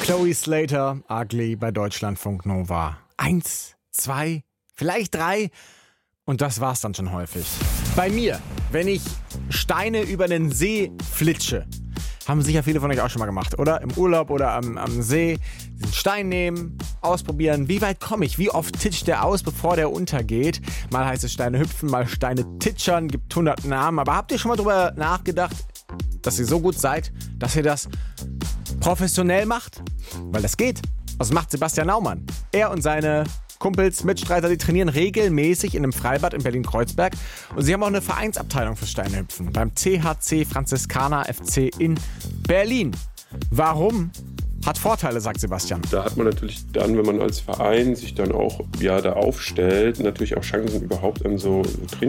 Chloe Slater, Ugly bei Deutschlandfunk Nova. 1, 2, vielleicht 3 und das war's dann schon häufig. Bei mir, wenn ich Steine über den See flitsche, haben sicher viele von euch auch schon mal gemacht, oder? Im Urlaub oder am See, diesen Stein nehmen, ausprobieren, wie weit komme ich, wie oft titscht der aus, bevor der untergeht. Mal heißt es Steine hüpfen, mal Steine titschern, gibt 100 Namen, aber habt ihr schon mal drüber nachgedacht, dass ihr so gut seid, dass ihr das professionell macht? Weil das geht. Das macht Sebastian Naumann. Er und seine Kumpels, Mitstreiter, die trainieren regelmäßig in einem Freibad in Berlin-Kreuzberg. Und sie haben auch eine Vereinsabteilung für Steinehüpfen beim CHC Franziskaner FC in Berlin. Warum? Hat Vorteile, sagt Sebastian. Da hat man natürlich dann, wenn man als Verein sich dann auch da aufstellt, natürlich auch Chancen, überhaupt an so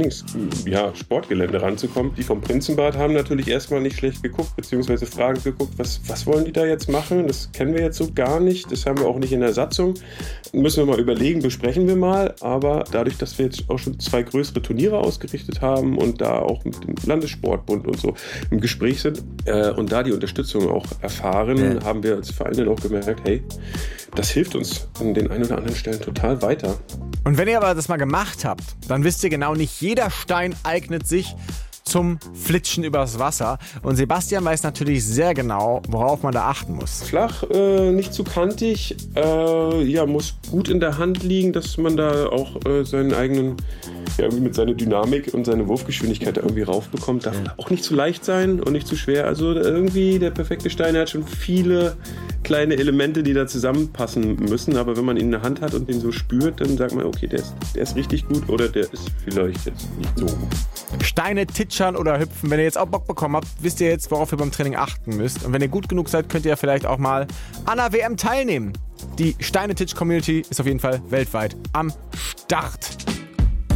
Sportgelände ranzukommen. Die vom Prinzenbad haben natürlich erstmal nicht schlecht geguckt, beziehungsweise Fragen geguckt, was wollen die da jetzt machen? Das kennen wir jetzt so gar nicht, das haben wir auch nicht in der Satzung. Müssen wir mal überlegen, besprechen wir mal. Aber dadurch, dass wir jetzt auch schon 2 größere Turniere ausgerichtet haben und da auch mit dem Landessportbund und so im Gespräch sind und da die Unterstützung auch erfahren, haben wir als Verein dann auch gemerkt, hey, das hilft uns an den ein oder anderen Stellen total weiter. Und wenn ihr aber das mal gemacht habt, dann wisst ihr genau, nicht jeder Stein eignet sich zum Flitschen übers Wasser. Und Sebastian weiß natürlich sehr genau, worauf man da achten muss. Flach, nicht zu kantig, muss gut in der Hand liegen, dass man da auch seinen eigenen, irgendwie mit seiner Dynamik und seine Wurfgeschwindigkeit da irgendwie raufbekommt. Darf auch nicht zu leicht sein und nicht zu schwer. Also irgendwie der perfekte Stein, der hat schon viele kleine Elemente, die da zusammenpassen müssen. Aber wenn man ihn in der Hand hat und den so spürt, dann sagt man, okay, der ist richtig gut oder der ist vielleicht jetzt nicht so gut. Steine titschern oder hüpfen. Wenn ihr jetzt auch Bock bekommen habt, wisst ihr jetzt, worauf ihr beim Training achten müsst. Und wenn ihr gut genug seid, könnt ihr vielleicht auch mal an der WM teilnehmen. Die Steine-Titsch-Community ist auf jeden Fall weltweit am Start.